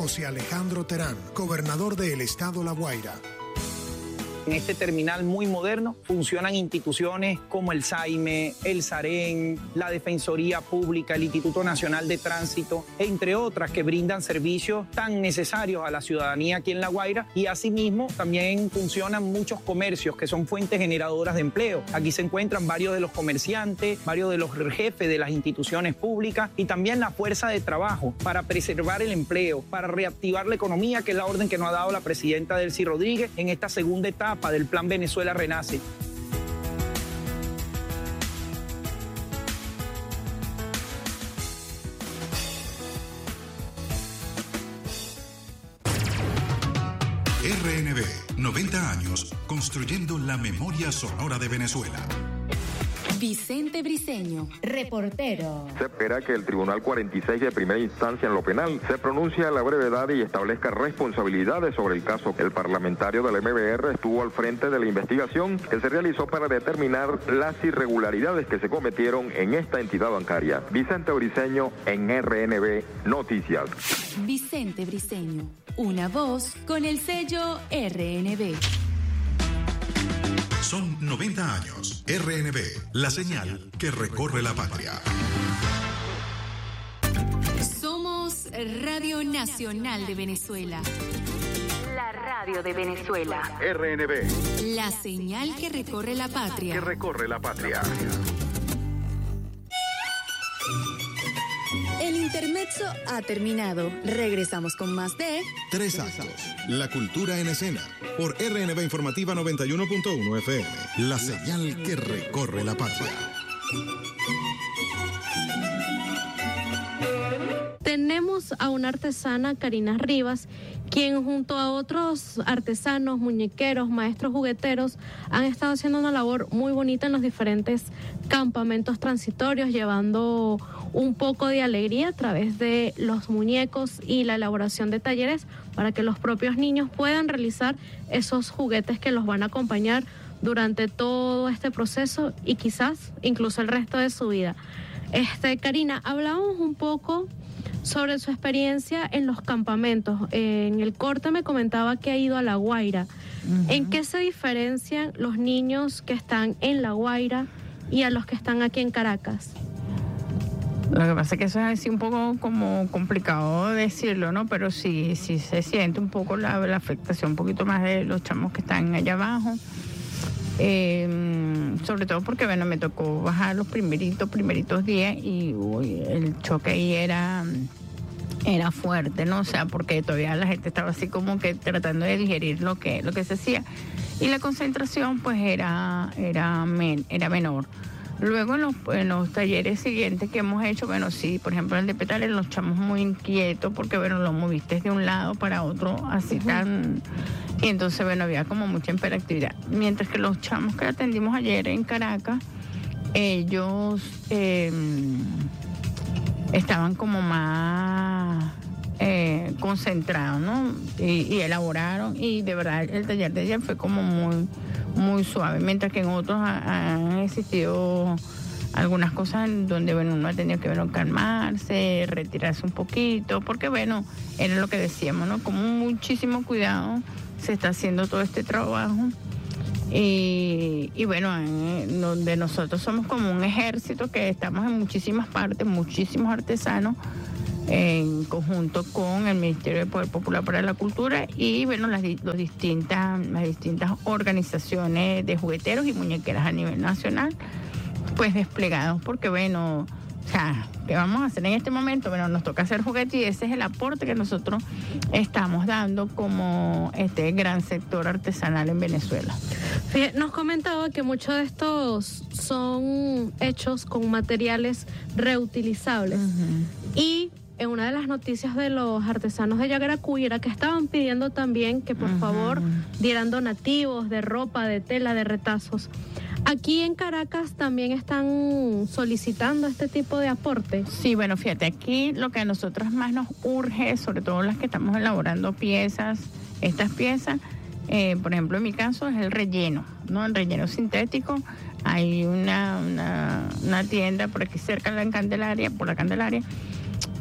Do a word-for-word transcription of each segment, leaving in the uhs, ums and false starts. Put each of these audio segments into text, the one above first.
José Alejandro Terán, gobernador del estado La Guaira. En este terminal muy moderno funcionan instituciones como el SAIME, el SAREN, la Defensoría Pública, el Instituto Nacional de Tránsito, entre otras que brindan servicios tan necesarios a la ciudadanía aquí en La Guaira. Y asimismo también funcionan muchos comercios que son fuentes generadoras de empleo. Aquí se encuentran varios de los comerciantes, varios de los jefes de las instituciones públicas y también la fuerza de trabajo para preservar el empleo, para reactivar la economía, que es la orden que nos ha dado la presidenta Delcy Rodríguez en esta segunda etapa del Plan Venezuela Renace. R N B, noventa años, construyendo la memoria sonora de Venezuela. Vicente Briceño, reportero. Se espera que el Tribunal cuarenta y seis de primera instancia en lo penal se pronuncie a la brevedad y establezca responsabilidades sobre el caso. El parlamentario del M B R estuvo al frente de la investigación que se realizó para determinar las irregularidades que se cometieron en esta entidad bancaria. Vicente Briceño en R N B Noticias. Vicente Briceño, una voz con el sello R N B. Son noventa años. R N B, la señal que recorre la patria. Somos Radio Nacional de Venezuela. La radio de Venezuela. R N B. La señal que recorre la patria. Que recorre la patria. El intermezzo ha terminado. Regresamos con más de Tres Actos. La cultura en escena. Por R N B Informativa noventa y uno punto uno F M. La señal que recorre la patria. Tenemos a una artesana, Karina Rivas, quien junto a otros artesanos, muñequeros, maestros jugueteros, han estado haciendo una labor muy bonita en los diferentes campamentos transitorios, llevando un poco de alegría a través de los muñecos y la elaboración de talleres para que los propios niños puedan realizar esos juguetes que los van a acompañar durante todo este proceso y quizás incluso el resto de su vida. Este, Karina, hablábamos un poco sobre su experiencia en los campamentos. En el corte me comentaba que ha ido a La Guaira. Uh-huh. ¿En qué se diferencian los niños que están en La Guaira y a los que están aquí en Caracas? Lo que pasa es que eso es así un poco como complicado decirlo, ¿no? Pero sí, sí se siente un poco la, la afectación un poquito más de los chamos que están allá abajo. Eh, sobre todo porque, bueno, me tocó bajar los primeritos, primeritos días y uy, el choque ahí era, era fuerte, ¿no? O sea, porque todavía la gente estaba así como que tratando de digerir lo que, lo que se hacía. Y la concentración, pues, era, era, men, era menor. Luego en los, en los talleres siguientes que hemos hecho, bueno, sí, por ejemplo, en el de Petales, los chamos muy inquietos porque, bueno, los moviste de un lado para otro, así tan... Y entonces, bueno, había como mucha hiperactividad. Mientras que los chamos que atendimos ayer en Caracas, ellos eh, estaban como más eh, concentrados, ¿no? Y, y elaboraron, y de verdad el taller de ayer fue como muy... muy suave, mientras que en otros ha, han existido algunas cosas en donde, bueno, uno ha tenido que, bueno, calmarse, retirarse un poquito, porque, bueno, era lo que decíamos, ¿no? Como muchísimo cuidado se está haciendo todo este trabajo y, y bueno, en, donde nosotros somos como un ejército que estamos en muchísimas partes, muchísimos artesanos, en conjunto con el Ministerio del Poder Popular para la Cultura y, bueno, las, los distintas, las distintas organizaciones de jugueteros y muñequeras a nivel nacional, pues desplegados, porque, bueno, o sea, ¿qué vamos a hacer en este momento? Bueno, nos toca hacer juguetes y ese es el aporte que nosotros estamos dando como este gran sector artesanal en Venezuela. Fíjate, nos comentaba que muchos de estos son hechos con materiales reutilizables. Uh-huh. Y en una de las noticias de los artesanos de Yagaracuy era que estaban pidiendo también que por uh-huh. favor dieran donativos de ropa, de tela, de retazos. Aquí en Caracas también están solicitando este tipo de aporte. Sí, bueno, fíjate, aquí lo que a nosotros más nos urge, sobre todo las que estamos elaborando piezas, estas piezas, eh, por ejemplo, en mi caso es el relleno, ¿no? El relleno sintético. Hay una, una, una tienda por aquí cerca de la Candelaria, por la Candelaria,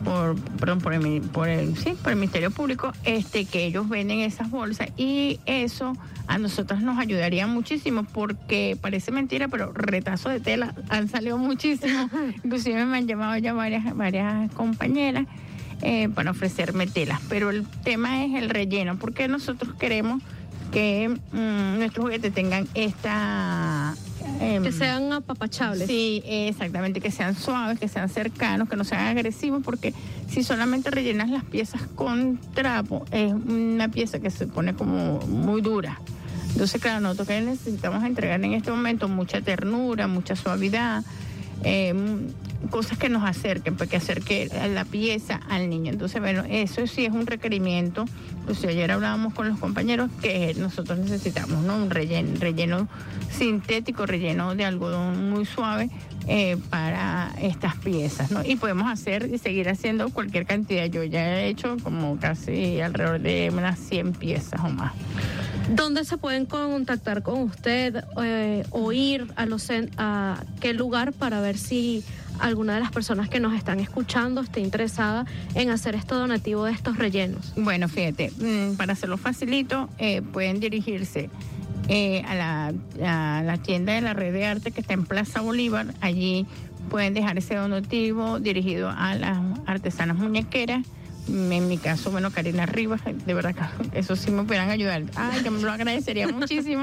por, perdón, por el, por el, sí, por el Ministerio Público, este, que ellos venden esas bolsas, y eso a nosotros nos ayudaría muchísimo, porque parece mentira, pero retazos de tela han salido muchísimo. Inclusive me han llamado ya varias, varias compañeras eh, para ofrecerme telas, pero el tema es el relleno, porque nosotros queremos que mmm, nuestros juguetes tengan esta... Eh, que sean apapachables. Sí, exactamente, que sean suaves, que sean cercanos, que no sean agresivos, porque si solamente rellenas las piezas con trapo, es una pieza que se pone como muy dura. Entonces, claro, nosotros que necesitamos entregar en este momento mucha ternura, mucha suavidad, eh, cosas que nos acerquen, pues, que acerque la pieza al niño. Entonces, bueno, eso sí es un requerimiento. Pues ayer hablábamos con los compañeros que nosotros necesitamos, ¿no? Un relleno, relleno sintético, relleno de algodón muy suave eh, para estas piezas, ¿no? Y podemos hacer y seguir haciendo cualquier cantidad. Yo ya he hecho como casi alrededor de unas cien piezas o más. ¿Dónde se pueden contactar con usted eh, o ir a, los, a qué lugar para ver si alguna de las personas que nos están escuchando esté interesada en hacer este donativo de estos rellenos? Bueno, fíjate, para hacerlo facilito, eh, pueden dirigirse eh, a, la, a la tienda de la Red de Arte que está en Plaza Bolívar. Allí pueden dejar ese donativo dirigido a las artesanas muñequeras. En mi caso, bueno, Karina Rivas, de verdad que eso sí me pudieran ayudar. Ay, yo me lo agradecería muchísimo.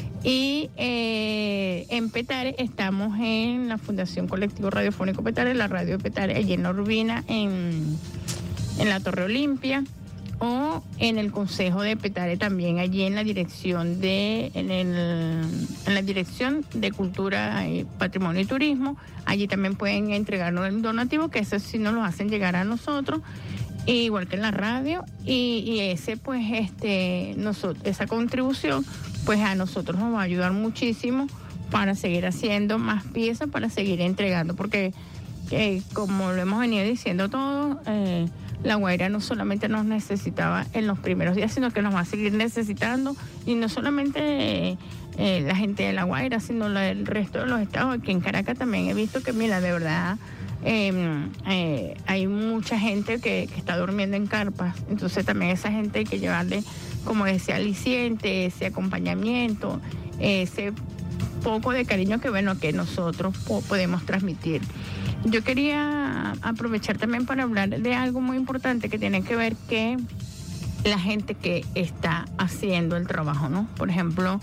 Y eh, en Petare estamos en la Fundación Colectivo Radiofónico Petare, la radio de Petare, allí en la Urbina, en, en la Torre Olimpia, o en el Consejo de Petare también, allí en la dirección de, en, el, en la dirección de Cultura, Patrimonio y Turismo. Allí también pueden entregarnos el donativo, que eso sí nos lo hacen llegar a nosotros, igual que en la radio, y, y ese pues este nosotros, esa contribución pues a nosotros nos va a ayudar muchísimo para seguir haciendo más piezas, para seguir entregando, porque eh, como lo hemos venido diciendo todos, eh, La Guaira no solamente nos necesitaba en los primeros días, sino que nos va a seguir necesitando, y no solamente eh, eh, la gente de La Guaira, sino la, el resto de los estados. Aquí en Caracas también he visto que, mira, de verdad Eh, eh, hay mucha gente que, que está durmiendo en carpas, entonces también esa gente hay que llevarle como ese aliciente, ese acompañamiento, ese poco de cariño que bueno que nosotros po- podemos transmitir. Yo quería aprovechar también para hablar de algo muy importante que tiene que ver que la gente que está haciendo el trabajo, ¿no? Por ejemplo,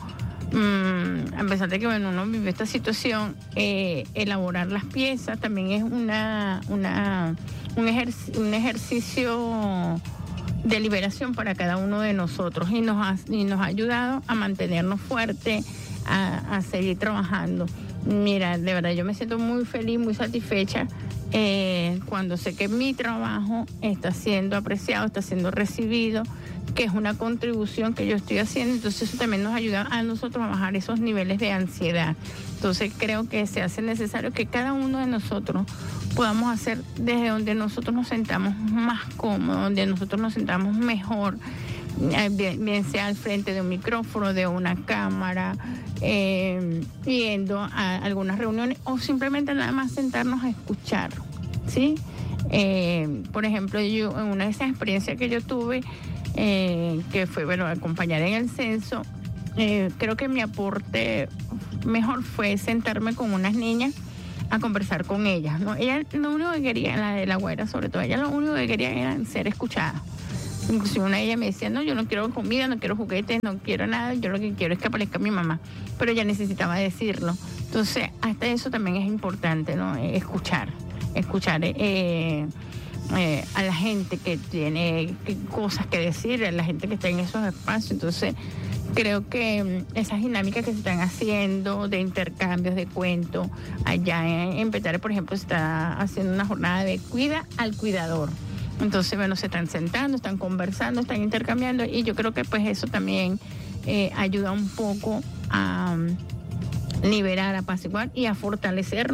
Mm, a pesar de que bueno, uno vive esta situación, eh, elaborar las piezas también es una, una un, ejerc- un ejercicio de liberación para cada uno de nosotros, y nos ha, y nos ha ayudado a mantenernos fuertes, a, a seguir trabajando. Mira, de verdad yo me siento muy feliz, muy satisfecha eh, cuando sé que mi trabajo está siendo apreciado, está siendo recibido, que es una contribución que yo estoy haciendo. Entonces eso también nos ayuda a nosotros a bajar esos niveles de ansiedad. Entonces creo que se hace necesario que cada uno de nosotros podamos hacer desde donde nosotros nos sentamos más cómodos, donde nosotros nos sentamos mejor, bien, bien sea al frente de un micrófono, de una cámara, eh, yendo a algunas reuniones, o simplemente nada más sentarnos a escuchar, ¿sí? Eh, por ejemplo, yo en una de esas experiencias que yo tuve, Eh, que fue, bueno, acompañar en el censo, eh, creo que mi aporte mejor fue sentarme con unas niñas a conversar con ellas, ¿no? Ella lo único que quería, la de La Guaira sobre todo, ella lo único que quería era ser escuchada. Inclusive una de ellas me decía, no, yo no quiero comida, no quiero juguetes, no quiero nada, yo lo que quiero es que aparezca mi mamá, pero ella necesitaba decirlo. Entonces, hasta eso también es importante, ¿no? Escuchar, escuchar, eh, Eh, a la gente que tiene que, cosas que decir, a la gente que está en esos espacios. Entonces creo que um, esas dinámicas que se están haciendo de intercambios de cuentos allá en, en Petare, por ejemplo, se está haciendo una jornada de cuida al cuidador. Entonces, bueno, se están sentando, están conversando, están intercambiando, y yo creo que pues eso también eh, ayuda un poco a um, liberar, apaciguar y a fortalecernos,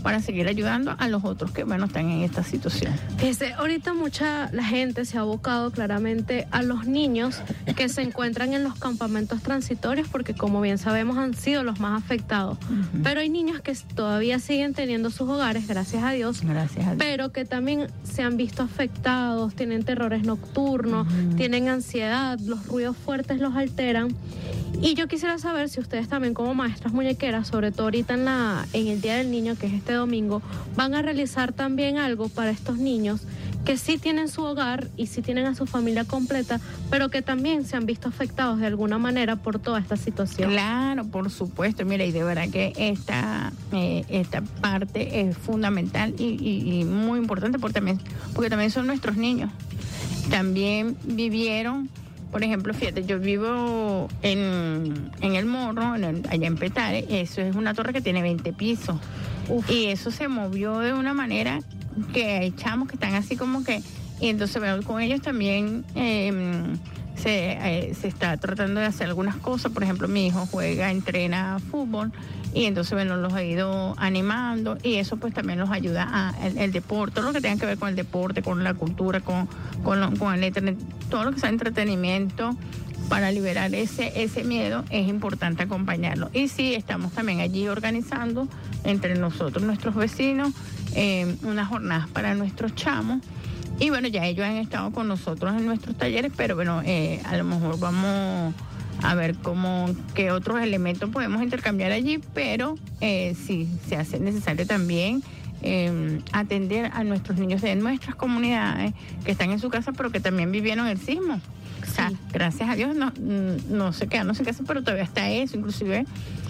para seguir ayudando a los otros que, bueno, están en esta situación. Fíjese, ahorita mucha la gente se ha abocado claramente a los niños que se encuentran en los campamentos transitorios, porque como bien sabemos han sido los más afectados. Uh-huh. Pero hay niños que todavía siguen teniendo sus hogares, gracias a Dios, gracias a Dios. Pero que también se han visto afectados, tienen terrores nocturnos, uh-huh. tienen ansiedad, los ruidos fuertes los alteran. Y yo quisiera saber si ustedes también como maestras muñequeras, sobre todo ahorita en, la, en el Día del Niño, que es este domingo, van a realizar también algo para estos niños que sí tienen su hogar y sí tienen a su familia completa, pero que también se han visto afectados de alguna manera por toda esta situación. Claro, por supuesto. Mira, y de verdad que esta, eh, esta parte es fundamental y, y, y muy importante porque también, porque también son nuestros niños. También vivieron... Por ejemplo, fíjate, yo vivo en, en El Morro, en el, allá en Petare. Eso es una torre que tiene veinte pisos. Uf. Y eso se movió de una manera que hay chamos que están así como que... Y entonces, bueno, con ellos también eh, se, eh, se está tratando de hacer algunas cosas. Por ejemplo, mi hijo juega, entrena fútbol. Y entonces, bueno, los he ido animando y eso pues también los ayuda a el, el deporte, todo lo que tenga que ver con el deporte, con la cultura, con, con, lo, con el internet, todo lo que sea entretenimiento para liberar ese, ese miedo, es importante acompañarlo. Y sí, estamos también allí organizando entre nosotros, nuestros vecinos, eh, unas jornadas para nuestros chamos. Y bueno, ya ellos han estado con nosotros en nuestros talleres, pero bueno, eh, a lo mejor vamos... a ver cómo, qué otros elementos podemos intercambiar allí, pero eh, sí, se hace necesario también eh, atender a nuestros niños de nuestras comunidades que están en su casa, pero que también vivieron el sismo. Sí. O sea, gracias a Dios no, no se quedaron sin casa, pero todavía está eso, inclusive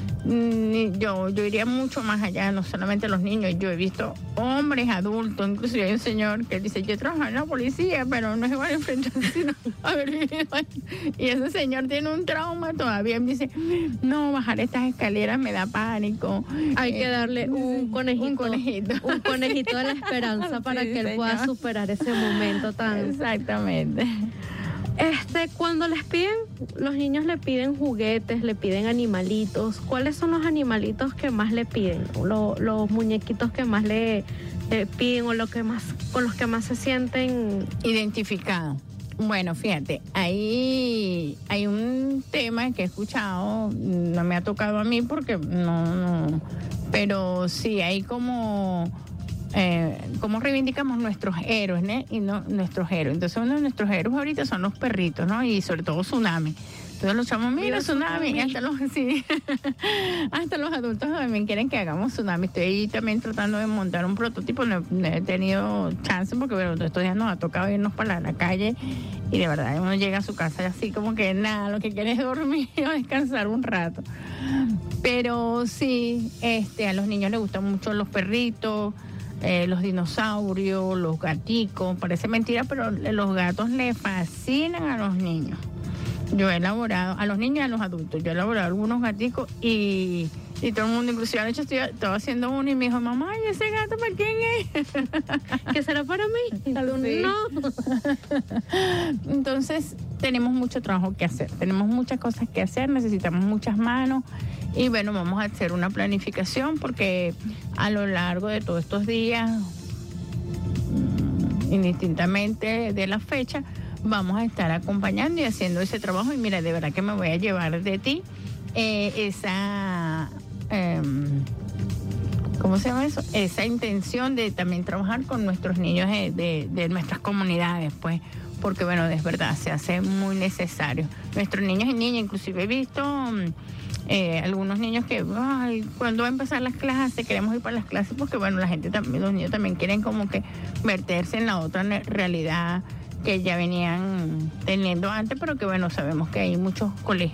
yo, yo iría mucho más allá, no solamente los niños, yo he visto hombres adultos, inclusive hay un señor que dice, yo trabajo en la policía, pero no es igual enfrentar, sino haber vivido ahí. Y ese señor tiene un trauma todavía, me dice, no, bajar estas escaleras me da pánico. Hay eh, que darle un conejito, un conejito, un conejito de la esperanza para sí, que él señor. pueda superar ese momento tan... Exactamente. Este, cuando les piden, los niños le piden juguetes, le piden animalitos. ¿Cuáles son los animalitos que más le piden? Lo, los muñequitos que más le, le piden o lo que más, con los que más se sienten identificados. Bueno, fíjate, ahí hay un tema que he escuchado, no me ha tocado a mí porque no, no, pero sí hay como... Eh, cómo reivindicamos nuestros héroes, ¿no? Y no nuestros héroes. Entonces uno de nuestros héroes ahorita son los perritos, ¿no? Y sobre todo Tsunami. Entonces los chavos, mira, Tsunami, y hasta los, sí, hasta los adultos también quieren que hagamos Tsunami. Estoy ahí también tratando de montar un prototipo, no, no he tenido chance porque bueno, estos días nos ha tocado irnos para la, la calle y de verdad uno llega a su casa y así como que nada, lo que quiere es dormir o descansar un rato. Pero sí, este, a los niños les gustan mucho los perritos, Eh, los dinosaurios, los gaticos, parece mentira, pero los gatos le fascinan a los niños. Yo he elaborado, a los niños y a los adultos, yo he elaborado algunos gaticos y, y todo el mundo, inclusive anoche estoy, estaba haciendo uno y me dijo, mamá, ¿y ese gato para quién es? ¿Qué será para mí? Sí. No. Entonces, tenemos mucho trabajo que hacer, tenemos muchas cosas que hacer, necesitamos muchas manos. Y bueno, vamos a hacer una planificación porque a lo largo de todos estos días, indistintamente de la fecha, vamos a estar acompañando y haciendo ese trabajo. Y mira, de verdad que me voy a llevar de ti eh, esa, eh, ¿cómo se llama eso? Esa intención de también trabajar con nuestros niños de, de, de nuestras comunidades, pues. Porque bueno, es verdad, se hace muy necesario. Nuestros niños y niñas, inclusive he visto... Eh, algunos niños que, ay, cuando va a empezar las clases, queremos ir para las clases porque, bueno, la gente también, los niños también quieren como que verterse en la otra realidad que ya venían teniendo antes, pero que, bueno, sabemos que hay muchos colegios